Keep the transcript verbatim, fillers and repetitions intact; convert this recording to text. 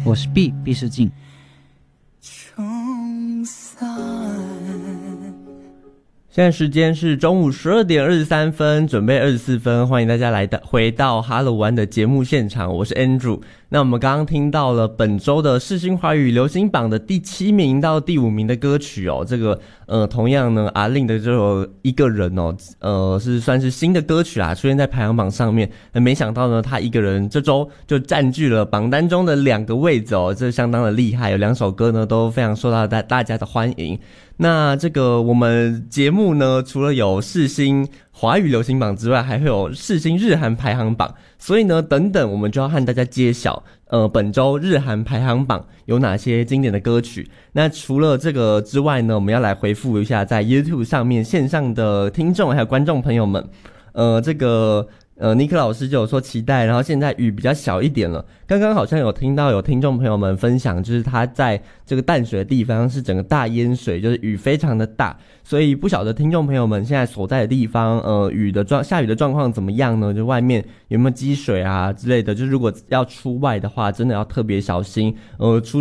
我是 B 毕世静。 现在时间是中午十二点二十三分，准备二十四分，欢迎大家来到回到哈喽湾的节目现场，我是 Andrew。那我们刚刚听到了本周的世新华语流行榜的第七名到第五名的歌曲哦，这个呃同样呢阿令的这首一个人哦，呃是算是新的歌曲啦，出现在排行榜上面。那没想到呢，他一个人这周就占据了榜单中的两个位置哦，这相当的厉害，有两首歌呢都非常受到大大家的欢迎。那这个我们节目呢，除了有世新华语流行榜之外，还会有世新日韩排行榜，所以呢，等等我们就要和大家揭晓，呃，本周日韩排行榜有哪些经典的歌曲。那除了这个之外呢，我们要来回复一下在 YouTube 上面线上的听众还有观众朋友们，呃，这个。呃，尼克老师就有说期待，然后现在雨比较小一点了。刚刚好像有听到有听众朋友们分享，就是他在这个淡水的地方是整个大淹水，就是雨非常的大，所以不晓得听众朋友们现在所在的地方，呃，雨的状下雨的状况怎么样呢？就外面有没有积水啊之类的？就是如果要出外的话，真的要特别小心。呃，出